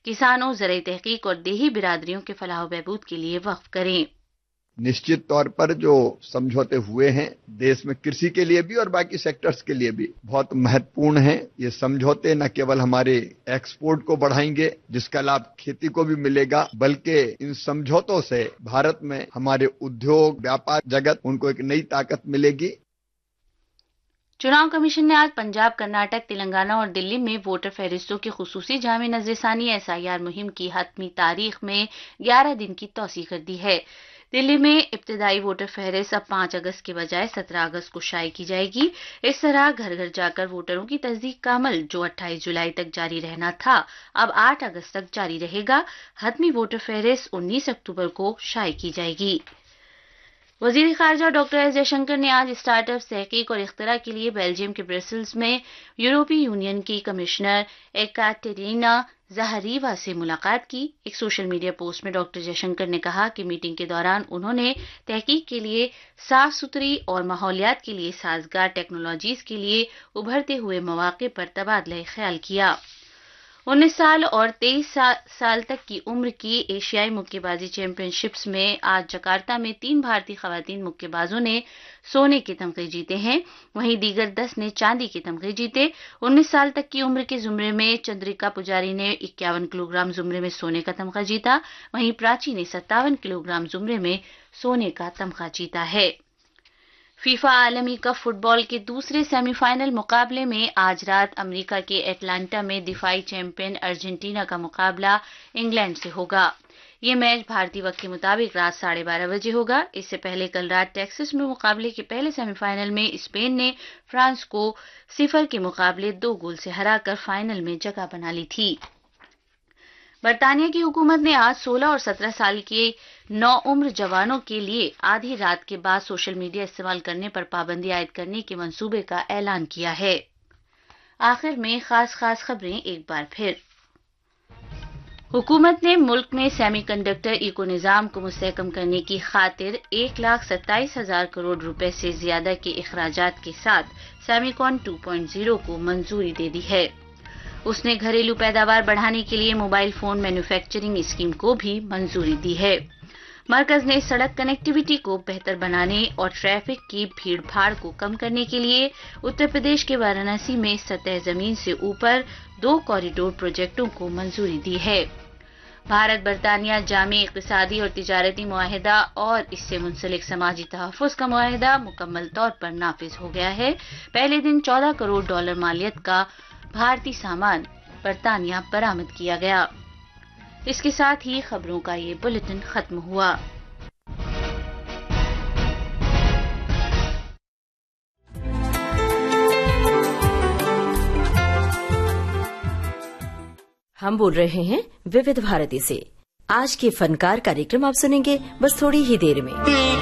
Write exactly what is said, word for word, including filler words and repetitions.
किसानों, ज़राई तहकीक और देही बिरादरियों के फलाह बहबूद के लिए वक्फ करें। निश्चित तौर पर जो समझौते हुए हैं देश में कृषि के लिए भी और बाकी सेक्टर्स के लिए भी बहुत महत्वपूर्ण हैं। ये समझौते न केवल हमारे एक्सपोर्ट को बढ़ाएंगे जिसका लाभ खेती को भी मिलेगा, बल्कि इन समझौतों से भारत में हमारे उद्योग, व्यापार जगत उनको एक नई ताकत मिलेगी। चुनाव कमीशन ने आज पंजाब, कर्नाटक, तेलंगाना और दिल्ली में वोटर फहरिस्तों की खुसूसी जामे नजरसानी एस आई आर मुहिम की हतमी तारीख में ग्यारह दिन की तौसीह कर दी है। दिल्ली में इब्तदाई वोटर फहरिस्त अब पाँच अगस्त के बजाय सत्रह अगस्त को शाये की जाएगी। इस तरह घर घर जाकर वोटरों की तस्दीक का अमल जो अट्ठाईस जुलाई तक जारी रहना था, अब आठ अगस्त तक जारी रहेगा। हतमी वोटर फहरिस्त उन्नीस अक्टूबर को शाये की जाएगी। वजीर खारजा डॉक्टर एस जयशंकर ने आज स्टार्टअप, तहकीक और इख्तिरा के लिए बेल्जियम के ब्रसेल्स में यूरोपीय यूनियन की कमिश्नर एकाटेरिना ज़हारीवा से मुलाकात की। एक सोशल मीडिया पोस्ट में डॉक्टर जयशंकर ने कहा कि मीटिंग के दौरान उन्होंने तहकीक के लिए साफ सुथरी और माहौलियात के लिए साजगार टेक्नोलॉजीज के लिए उभरते हुए मौके पर तबादला ख्याल किया। उन्नीस साल और तेईस सा, साल तक की उम्र की एशियाई मुक्केबाजी चैंपियनशिप्स में आज जकार्ता में तीन भारतीय खवातीन मुक्केबाजों ने सोने के तमगे जीते हैं, वहीं दीगर दस ने चांदी के तमगे जीते। उन्नीस साल तक की उम्र के जुमरे में चंद्रिका पुजारी ने इक्यावन किलोग्राम जुमरे में सोने का तमगा जीता, वहीं प्राची ने सत्तावन किलोग्राम जुमरे में सोने का तमगा जीता है। फीफा आलमी कप फुटबॉल के दूसरे सेमीफाइनल मुकाबले में आज रात अमेरिका के एटलांटा में दिफाई चैंपियन अर्जेंटीना का मुकाबला इंग्लैंड से होगा। ये मैच भारतीय वक्त के मुताबिक रात साढ़े बारह बजे होगा। इससे पहले कल रात टेक्सास में मुकाबले के पहले सेमीफाइनल में स्पेन ने फ्रांस को सिफर के मुकाबले दो गोल से हराकर फाइनल में जगह बना ली थी। बरतानिया की हुकूमत ने आज सोलह और सत्रह साल के नौ उम्र जवानों के लिए आधी रात के बाद सोशल मीडिया इस्तेमाल करने पर पाबंदी आयद करने के मंसूबे का ऐलान किया है। आखिर में खास खास खबरें एक बार फिर। हुकूमत ने मुल्क में सेमीकंडक्टर इको निज़ाम को मुस्तहकम करने की खातिर एक लाख सत्ताईस हजार करोड़ रुपए से ज्यादा के अखराजात के साथ सेमीकॉन टू पॉइंट ज़ीरो को मंजूरी दे दी है। उसने घरेलू पैदावार बढ़ाने के लिए मोबाइल फोन मैन्युफैक्चरिंग स्कीम को भी मंजूरी दी है। मरकज ने सड़क कनेक्टिविटी को बेहतर बनाने और ट्रैफिक की भीड़ भाड़ को कम करने के लिए उत्तर प्रदेश के वाराणसी में सतह जमीन से ऊपर दो कॉरिडोर प्रोजेक्टों को मंजूरी दी है। भारत बरतानिया जामी इक़्तिसादी और तिजारती मुआहिदा और इससे मुंसलिक समाजी तहफ़्फ़ुज़ का मुआहिदा मुकम्मल तौर पर नाफिज हो गया है। पहले दिन चौदह करोड़ डॉलर मालियत का भारतीय सामान बरतानिया बरामद किया गया। इसके साथ ही खबरों का ये बुलेटिन खत्म हुआ। हम बोल रहे हैं विविध भारती से। आज के फनकार कार्यक्रम आप सुनेंगे बस थोड़ी ही देर में।